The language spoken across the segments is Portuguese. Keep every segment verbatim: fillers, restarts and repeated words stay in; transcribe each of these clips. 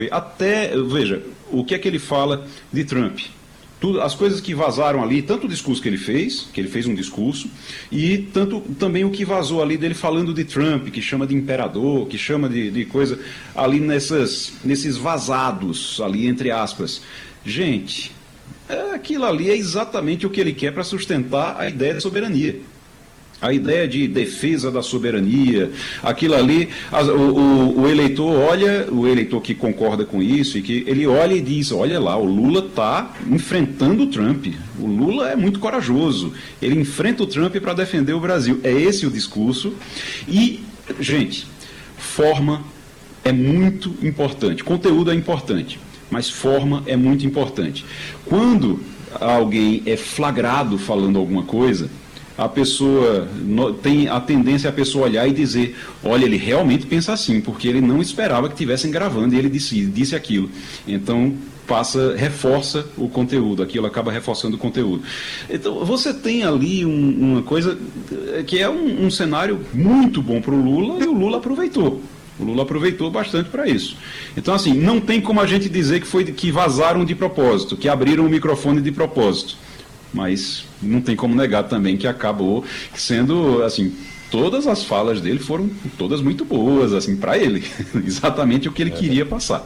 Até, veja, o que é que ele fala de Trump? Tudo, as coisas que vazaram ali, tanto o discurso que ele fez, que ele fez um discurso, e tanto também o que vazou ali dele falando de Trump, que chama de imperador, que chama de, de coisa, ali nessas, nesses vazados, ali entre aspas. Gente, aquilo ali é exatamente o que ele quer para sustentar a ideia de soberania. A ideia de defesa da soberania, aquilo ali, o, o, o eleitor olha, o eleitor que concorda com isso, e que ele olha e diz, olha lá, o Lula está enfrentando o Trump, o Lula é muito corajoso, ele enfrenta o Trump para defender o Brasil. É esse o discurso. E, gente, forma é muito importante, conteúdo é importante, mas forma é muito importante. Quando alguém é flagrado falando alguma coisa, a pessoa tem a tendência a pessoa olhar e dizer, olha, ele realmente pensa assim, porque ele não esperava que estivessem gravando e ele disse, disse aquilo. Então, passa, reforça o conteúdo, aquilo acaba reforçando o conteúdo. Então, você tem ali um, uma coisa que é um, um cenário muito bom para o Lula, e o Lula aproveitou. O Lula aproveitou bastante para isso. Então, assim, não tem como a gente dizer que foi que vazaram de propósito, que abriram o microfone de propósito. Mas não tem como negar também que acabou sendo, assim, todas as falas dele foram todas muito boas, assim, para ele. Exatamente o que ele queria passar.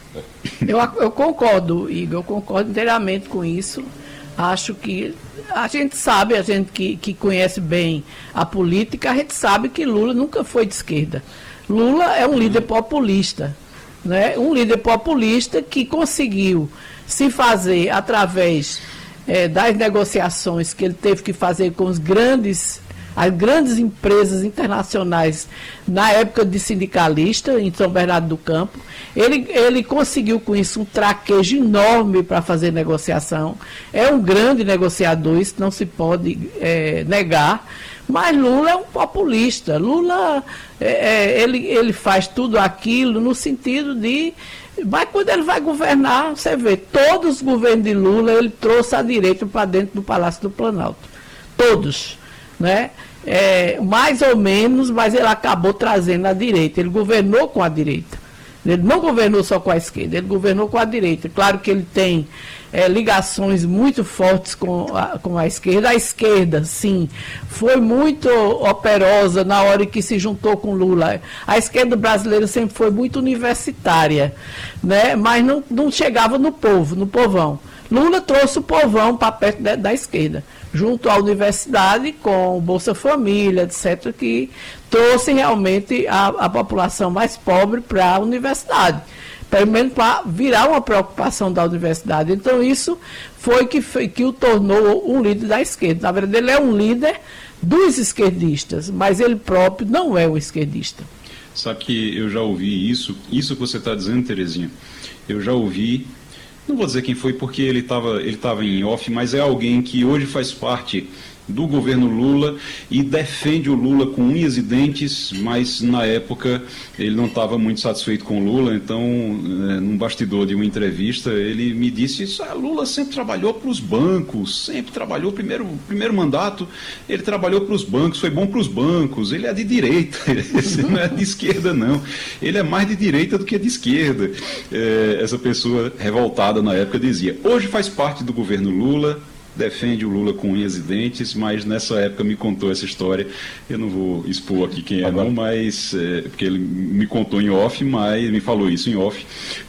Eu, eu concordo, Igor, eu concordo inteiramente com isso. Acho que a gente sabe, a gente que, que conhece bem a política, a gente sabe que Lula nunca foi de esquerda. Lula é um líder populista, né? Um líder populista que conseguiu se fazer através É, das negociações que ele teve que fazer com os grandes, as grandes empresas internacionais na época de sindicalista em São Bernardo do Campo. Ele, ele conseguiu com isso um traquejo enorme para fazer negociação. É um grande negociador, isso não se pode é, negar. Mas Lula é um populista. Lula é, é, ele, ele faz tudo aquilo no sentido de... Mas quando ele vai governar, você vê, todos os governos de Lula, ele trouxe a direita para dentro do Palácio do Planalto. Todos, né? É, mais ou menos, mas ele acabou trazendo a direita. Ele governou com a direita. Ele não governou só com a esquerda, ele governou com a direita. Claro que ele tem é, ligações muito fortes com a, com a esquerda. A esquerda, sim, foi muito operosa na hora que se juntou com Lula. A esquerda brasileira sempre foi muito universitária, né? Mas não, não chegava no povo, no povão. Lula trouxe o povão para perto da, da esquerda, junto à universidade, com Bolsa Família, etcétera, que trouxe realmente a, a população mais pobre para a universidade, pelo menos para virar uma preocupação da universidade. Então, isso foi que, foi que o tornou um líder da esquerda. Na verdade, ele é um líder dos esquerdistas, mas ele próprio não é um esquerdista. Sabe que eu já ouvi isso, isso que você está dizendo, Terezinha, eu já ouvi. Não vou dizer quem foi porque ele estava ele estava em off, mas é alguém que hoje faz parte do governo Lula e defende o Lula com unhas e dentes, mas na época ele não estava muito satisfeito com o Lula, então, é, num bastidor de uma entrevista, ele me disse isso, ah, Lula sempre trabalhou para os bancos, sempre trabalhou, primeiro, primeiro mandato, ele trabalhou para os bancos, foi bom para os bancos, ele é de direita, ele não é de esquerda não, ele é mais de direita do que de esquerda. É, essa pessoa revoltada na época dizia, hoje faz parte do governo Lula, defende o Lula com unhas e dentes, mas nessa época me contou essa história. Eu não vou expor aqui quem é não, mas é, porque ele me contou em off, mas me falou isso em off,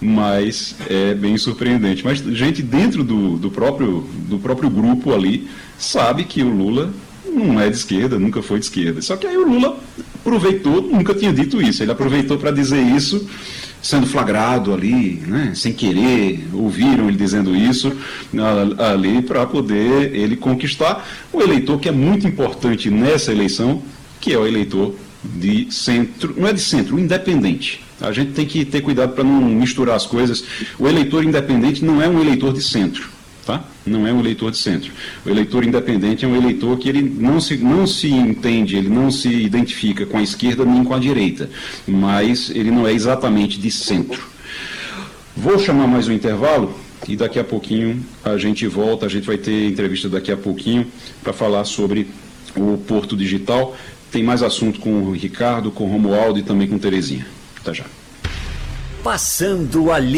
mas é bem surpreendente. Mas gente dentro do, do, próprio, do próprio grupo ali sabe que o Lula não é de esquerda, nunca foi de esquerda. Só que aí o Lula aproveitou, nunca tinha dito isso, ele aproveitou para dizer isso, sendo flagrado ali, né, sem querer, ouviram ele dizendo isso ali para poder ele conquistar o eleitor que é muito importante nessa eleição, que é o eleitor de centro, não é de centro, o independente. A gente tem que ter cuidado para não misturar as coisas. O eleitor independente não é um eleitor de centro. Tá? Não é um eleitor de centro. O eleitor independente é um eleitor que ele não se, não se entende, ele não se identifica com a esquerda nem com a direita, mas ele não é exatamente de centro. Vou chamar mais um intervalo e daqui a pouquinho a gente volta, a gente vai ter entrevista daqui a pouquinho para falar sobre o Porto Digital. Tem mais assunto com o Ricardo, com o Romualdo e também com Terezinha. Até já. Passando a